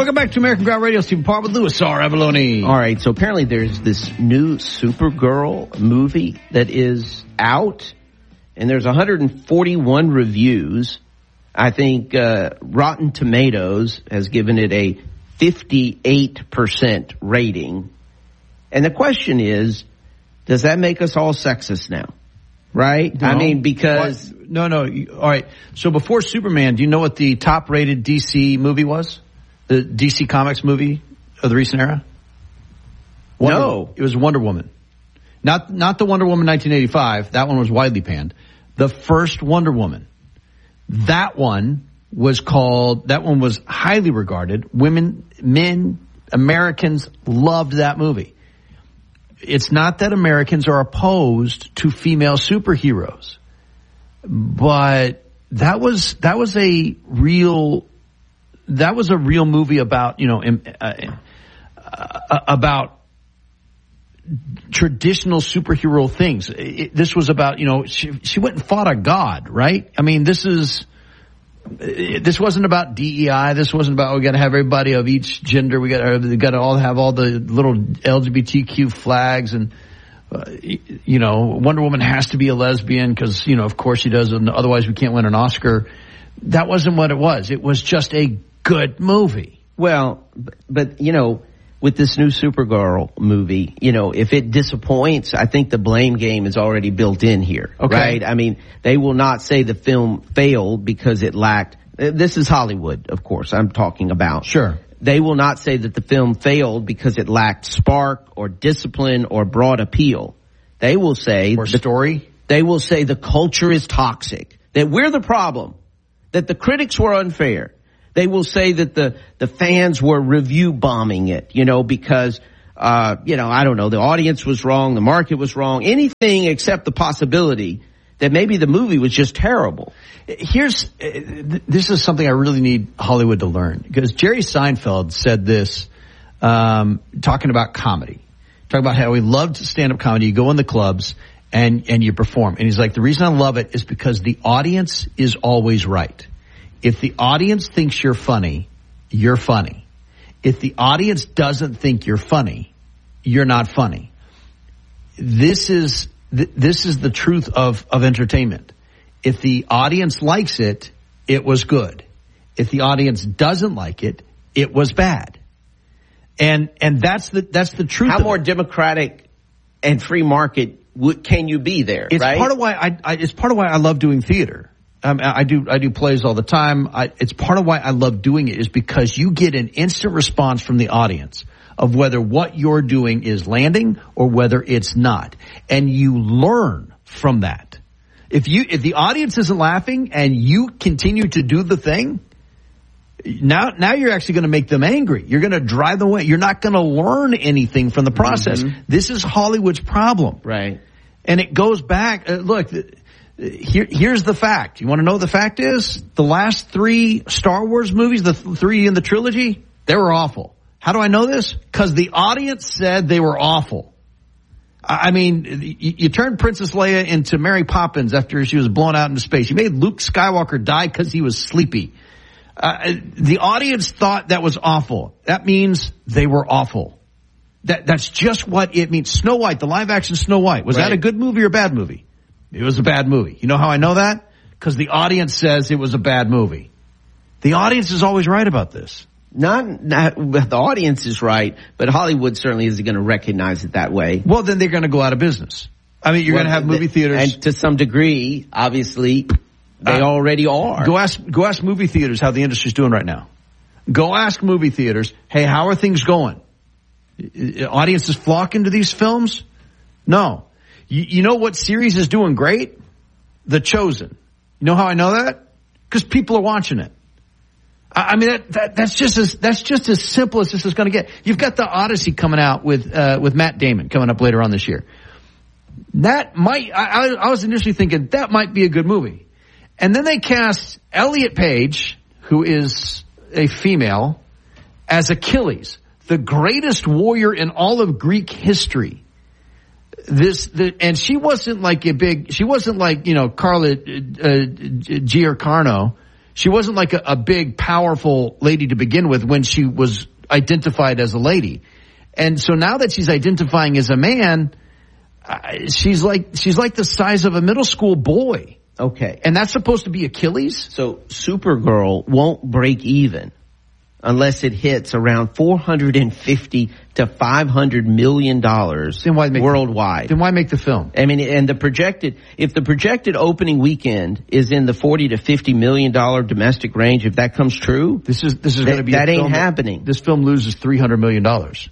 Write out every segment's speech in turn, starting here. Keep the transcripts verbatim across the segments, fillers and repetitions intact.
Welcome back to American Ground Radio. Stephen Parr with Louis R. Avalone. All right, so apparently there's this new Supergirl movie that is out, and there's one hundred forty-one reviews. I think uh, Rotten Tomatoes has given it a fifty-eight percent rating. And the question is, does that make us all sexist now? Right? No. I mean, because... What? No, no. All right. So before Superman, do you know what the top-rated D C movie was? The D C Comics movie of the recent era? Wonder, no. It was Wonder Woman. Not not the Wonder Woman nineteen eighty-five. That one was widely panned. The first Wonder Woman. That one was called, that one was highly regarded. Women, men, Americans loved that movie. It's not that Americans are opposed to female superheroes, but that was, that was a real, that was a real movie about, you know, uh, uh, about traditional superhero things. It, this was about, you know, she, she went and fought a god, right? I mean, this is, this wasn't about D E I. This wasn't about, oh, we got to have everybody of each gender. We got to, we got to all have all the little L G B T Q flags, and uh, you know, Wonder Woman has to be a lesbian because, you know, of course she does, and otherwise we can't win an Oscar. That wasn't what it was. It was just a good movie. Well, but, but you know, with this new Supergirl movie, you know, if it disappoints, I think the blame game is already built in here, okay. Right? I mean, they will not say the film failed because it lacked, this is Hollywood, of course, I'm talking about. Sure. They will not say that the film failed because it lacked spark or discipline or broad appeal. They will say... Or story? They will say the culture is toxic, that we're the problem, that the critics were unfair. They will say that the, the fans were review bombing it, you know, because, uh, you know, I don't know, the audience was wrong, the market was wrong, anything except the possibility that maybe the movie was just terrible. Here's, this is something I really need Hollywood to learn, because Jerry Seinfeld said this, um, talking about comedy, talking about how he loved stand-up comedy. You go in the clubs and, and you perform. And he's like, the reason I love it is because the audience is always right. If the audience thinks you're funny, you're funny. If the audience doesn't think you're funny, you're not funny. This is th- this is the truth of, of entertainment. If the audience likes it, it was good. If the audience doesn't like it, it was bad. And and that's the that's the truth. How of more it. democratic and free market would, can you be there? It's right? part of why I, I it's part of why I love doing theater. Um, I do, I do plays all the time. I, it's part of why I love doing it, is because you get an instant response from the audience of whether what you're doing is landing or whether it's not. And you learn from that. If you, if the audience isn't laughing and you continue to do the thing, now, now you're actually going to make them angry. You're going to drive them away. You're not going to learn anything from the process. Mm-hmm. This is Hollywood's problem. Right. And it goes back, uh, look, Here, here's the fact. You want to know what the fact is? The last three Star Wars movies, the th- three in the trilogy, they were awful. How do I know this? Because the audience said they were awful. I, I mean, you, you turned Princess Leia into Mary Poppins after she was blown out into space. You made Luke Skywalker die because he was sleepy. Uh, the audience thought that was awful. That means they were awful. That, that's just what it means. Snow White, the live action Snow White. Was right. that a good movie or a bad movie? It was a bad movie. You know how I know that? Because the audience says it was a bad movie. The audience is always right about this. Not, not the audience is right, but Hollywood certainly isn't going to recognize it that way. Well, then they're going to go out of business. I mean, you're well, going to have movie theaters, and to some degree, obviously, they uh, already are. Go ask, go ask movie theaters how the industry's doing right now. Go ask movie theaters, hey, how are things going? Audiences flocking to these films? No. You, you know what series is doing great? The Chosen. You know how I know that? Because people are watching it. I, I mean, that, that, that's just as, that's just as simple as this is going to get. You've got the Odyssey coming out with, uh, with Matt Damon coming up later on this year. That might, I, I was initially thinking that might be a good movie. And then they cast Elliot Page, who is a female, as Achilles, the greatest warrior in all of Greek history. This, the, and she wasn't like a big, she wasn't like, you know, Carla uh, Giancarlo. She wasn't like a, a big, powerful lady to begin with when she was identified as a lady. And so now that she's identifying as a man, uh, she's like, she's like the size of a middle school boy. Okay. And that's supposed to be Achilles? So Supergirl won't break even unless it hits around four hundred fifty to five hundred million dollars then why make worldwide. The, then why make the film? I mean, and the projected, if the projected opening weekend is in the forty to fifty million dollars domestic range, if that comes true, this is, this is going to be, that a ain't film happening. That, this film loses three hundred million dollars.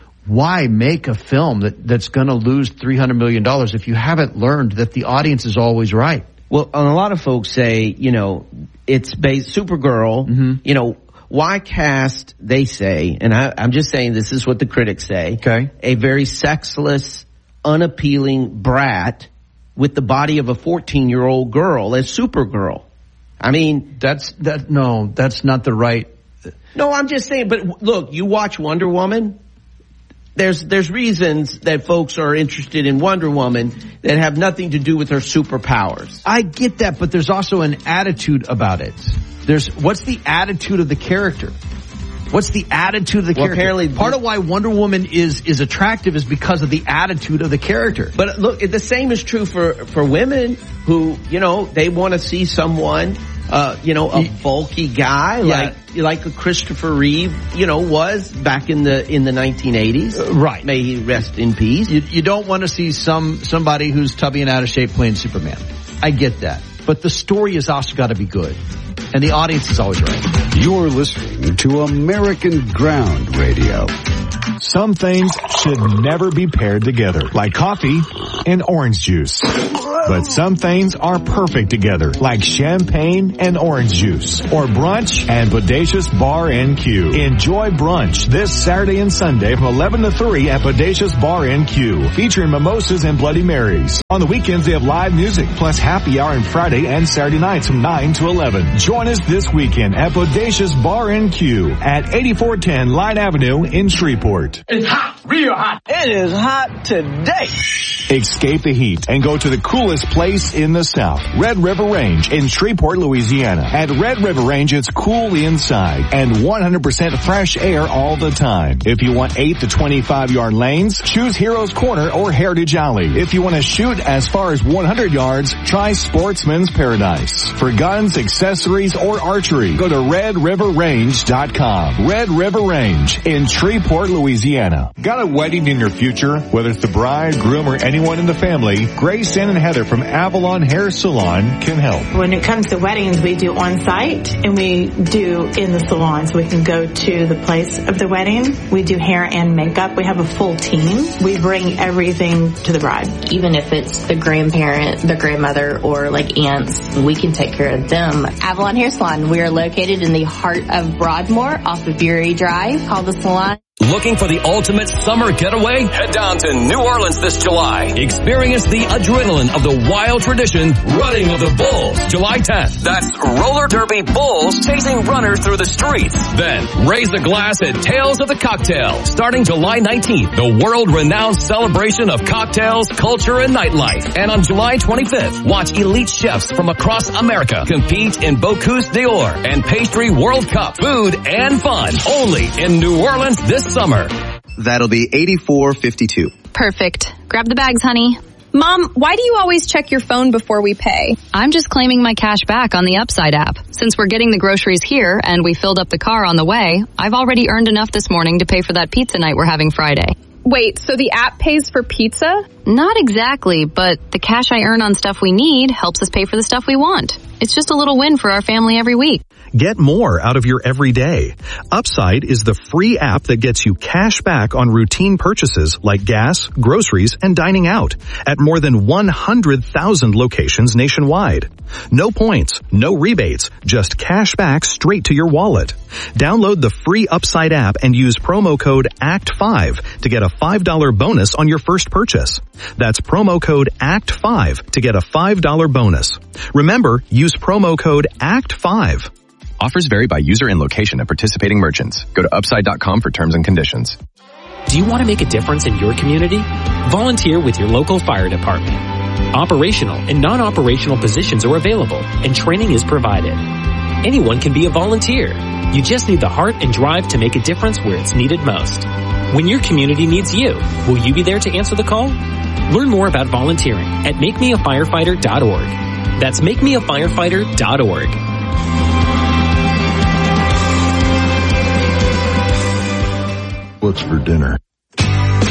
Why make a film that, that's going to lose three hundred million dollars if you haven't learned that the audience is always right? Well, and a lot of folks say, you know, it's based, Supergirl, mm-hmm. you know, why cast, they say, and I, I'm just saying this is what the critics say, okay. a very sexless, unappealing brat with the body of a fourteen-year-old girl as Supergirl. I mean... That's, that, no, that's not the right... No, I'm just saying, but look, you watch Wonder Woman, there's, there's reasons that folks are interested in Wonder Woman that have nothing to do with her superpowers. I get that, but there's also an attitude about it. There's, what's the attitude of the character? What's the attitude of the well, character? Apparently, part of why Wonder Woman is, is attractive is because of the attitude of the character. But look, the same is true for, for women who, you know, they want to see someone, uh, you know, a bulky guy yeah. like, like a Christopher Reeve, you know, was back in the, in the nineteen eighties. Uh, right. May he rest in peace. You, you don't want to see some, somebody who's tubby and out of shape playing Superman. I get that. But the story has also got to be good. And the audience is always right. You're listening to American Ground Radio. Some things should never be paired together, like coffee and orange juice. But some things are perfect together, like champagne and orange juice, or brunch and Bodacious Bar N Q. Enjoy brunch this Saturday and Sunday from eleven to three at Bodacious Bar N Q, featuring mimosas and Bloody Marys. On the weekends, they have live music, plus happy hour on Friday and Saturday nights from nine to eleven. Join us this weekend at Bodacious Bar N Q at eighty-four ten Line Avenue in Shreveport. It's hot, real hot. It is hot today. Escape the heat and go to the coolest place in the South, Red River Range in Shreveport, Louisiana. At Red River Range, it's cool inside and one hundred percent fresh air all the time. If you want eight to twenty-five yard lanes, choose Heroes Corner or Heritage Alley. If you want to shoot as far as one hundred yards, try Sportsman's Paradise. For guns, accessories, or archery, go to red river range dot com. Red River Range in Shreveport, Louisiana. Got a wedding in your future? Whether it's the bride, groom, or anyone in the family, Grayson and Heather from Avalon Hair Salon can help. When it comes to weddings, we do on-site and we do in the salon, so we can go to the place of the wedding. We do hair and makeup. We have a full team. We bring everything to the bride. Even if it's the grandparent, the grandmother, or like aunts, we can take care of them. Avalon Hair Salon. We are located in the heart of Broadmoor off of Bury Drive. Call the salon. Looking for the ultimate summer getaway? Head down to New Orleans this July. Experience the adrenaline of the wild tradition, Running of the Bulls, July tenth. That's roller derby bulls chasing runners through the streets. Then, raise the glass at Tales of the Cocktail, starting July nineteenth, the world-renowned celebration of cocktails, culture, and nightlife. And on July twenty-fifth, watch elite chefs from across America compete in Bocuse d'Or and Pastry World Cup. Food and fun, only in New Orleans this summer. That'll be eighty-four fifty-two. Perfect. Grab the bags, honey. Mom, why do you always check your phone before we pay? I'm just claiming my cash back on the Upside app. Since we're getting the groceries here and we filled up the car on the way, I've already earned enough this morning to pay for that pizza night we're having Friday. Wait, so the app pays for pizza? Not exactly, but the cash I earn on stuff we need helps us pay for the stuff we want. It's just a little win for our family every week. Get more out of your everyday. Upside is the free app that gets you cash back on routine purchases like gas, groceries, and dining out at more than one hundred thousand locations nationwide. No points, no rebates, just cash back straight to your wallet. Download the free Upside app and use promo code A C T five to get a five dollar bonus on your first purchase. That's promo code A C T five to get a five dollar bonus. Remember, use promo code A C T five. Offers vary by user and location of participating merchants. Go to upside dot com for terms and conditions. Do you want to make a difference in your community? Volunteer with your local fire department. Operational and non-operational positions are available, and training is provided. Anyone can be a volunteer. You just need the heart and drive to make a difference where it's needed most. When your community needs you, will you be there to answer the call? Learn more about volunteering at make me a firefighter dot org. That's make me a firefighter dot org. What's for dinner?